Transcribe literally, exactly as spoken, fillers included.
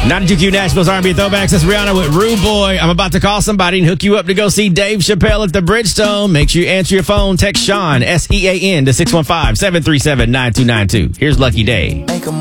ninety-two Q Nashville's R and B Throwbacks. That's Rihanna with Rude Boy. I'm about to call somebody and hook you up to go see Dave Chappelle at the Bridgestone. Make sure you answer your phone. Text Sean, S E A N, to six one five, seven three seven, nine two nine two. Here's Lucky Day.